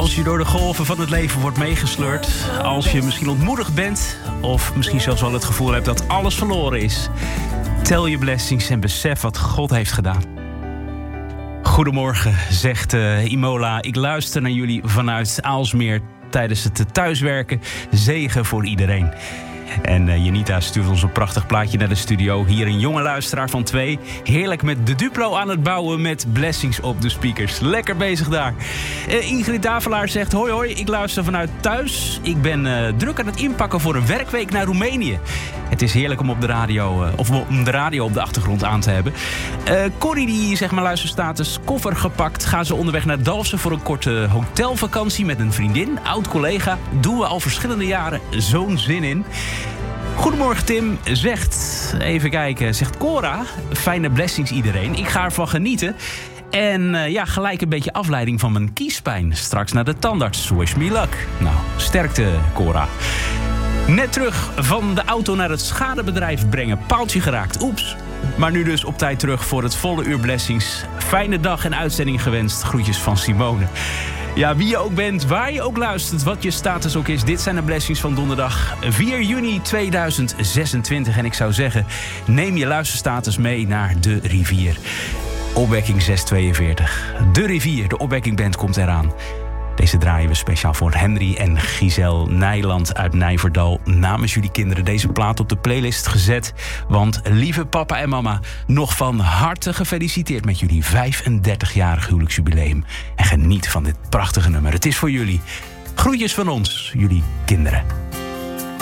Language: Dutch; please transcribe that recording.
Als je door de golven van het leven wordt meegesleurd, als je misschien ontmoedigd bent of misschien zelfs wel het gevoel hebt dat alles verloren is, tel je blessings en besef wat God heeft gedaan. Goedemorgen, zegt Imola. Ik luister naar jullie vanuit Aalsmeer tijdens het thuiswerken. Zegen voor iedereen. En Janita stuurt ons een prachtig plaatje naar de studio. Hier een jonge luisteraar van 2. Heerlijk met de Duplo aan het bouwen met blessings op de speakers. Lekker bezig daar. Ingrid Davelaar zegt: hoi hoi, ik luister vanuit thuis. Ik ben druk aan het inpakken voor een werkweek naar Roemenië. Het is heerlijk om op de radio op de achtergrond aan te hebben. Corrie die zegt maar luisterstatus, koffer gepakt. Gaan ze onderweg naar Dalfsen voor een korte hotelvakantie met een vriendin. Oud collega, doen we al verschillende jaren. Zo'n zin in. Goedemorgen Tim, zegt Cora, fijne blessings iedereen. Ik ga ervan genieten. En gelijk een beetje afleiding van mijn kiespijn. Straks naar de tandarts. Wish me luck. Nou, sterkte Cora. Net terug van de auto naar het schadebedrijf brengen. Paaltje geraakt, oeps. Maar nu dus op tijd terug voor het volle uur blessings. Fijne dag en uitzending gewenst. Groetjes van Simone. Ja, wie je ook bent, waar je ook luistert, wat je status ook is. Dit zijn de blessings van donderdag 4 juni 2026. En ik zou zeggen, neem je luisterstatus mee naar de rivier. Opwekking 642. De rivier, de opwekkingband komt eraan. Deze draaien we speciaal voor Henry en Giselle Nijland uit Nijverdal. Namens jullie kinderen deze plaat op de playlist gezet. Want lieve papa en mama, nog van harte gefeliciteerd met jullie 35-jarig huwelijksjubileum. En geniet van dit prachtige nummer. Het is voor jullie. Groetjes van ons, jullie kinderen.